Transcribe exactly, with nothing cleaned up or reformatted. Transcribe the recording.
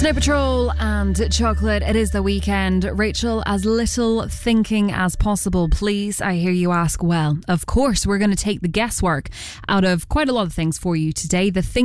Snow Patrol and Chocolate. It is the weekend. Rachel, as little thinking as possible, please. I hear you ask. Well, of course, we're going to take the guesswork out of quite a lot of things for you today. The thing